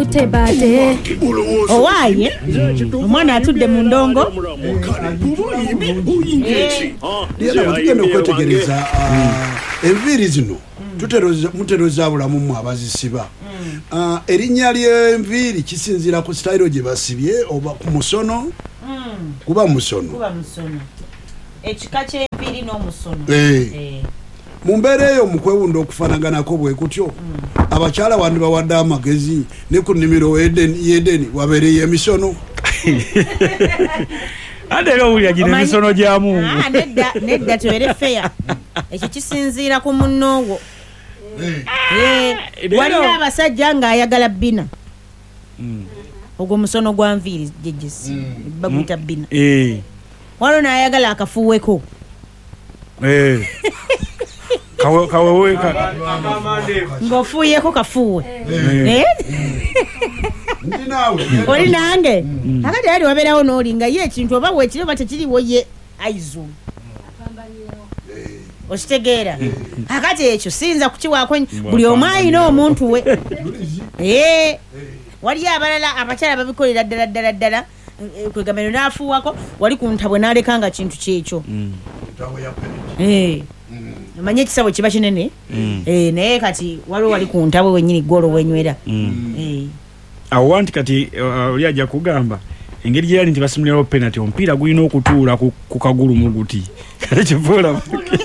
tebate Owaye omwana atudde mu ndongo Ndiyo tugenda okwetegereza enviiri zino muteroza bulamu mu abazisiba. Erinnya ly'enviiri kisinziira ku style gye basibye oba ku musono kuba musono. Ekika ky'enviiri n'omusono. Mu mbeera eyo mu kwewunda okufaanaganako bwe kutyo abakyala wandi bawadde amagezi ne ku nnimiro Yedeni wabeereyo emisono. Ate era owulira gino emisono gya Mungu. Nedda tebere feya. Ekyo kisinziira ku munnoowo. Waliwo abasajja ng'ayagala bbina. Ogwo musono gwa nviiri jejesi baguyita bbina. Waliwo n'ayagala akafuuweko. Ng'ofuuyeko kafuuwe. Oli nange akati ali wabeerawo n'olinga ye ekintu oba weekiri oba tekiriwo ye aizu okitegeera akati ekyo siyinza kukiwaako buli omu alina omuntu we. Waliyo abalala abakyala babikolera ddala kwegamiro n'afuuwako wali ku ntabwe n'alekanga kintu kyekyo. Manye ekisabo kiba kinene naye kati waliwo wali ku ntabwe wennyini gwolo wenywera. Awo wanti kati oli ajja kugamba engeri gye yali nti basimulirawo penalty omupiira gulina okutuula ku kagulu mu guti kale kifuula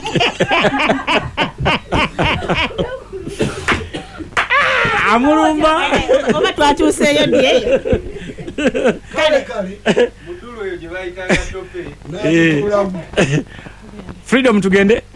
amulumba oba twatuuseeyo dyeyo Freedom tugende.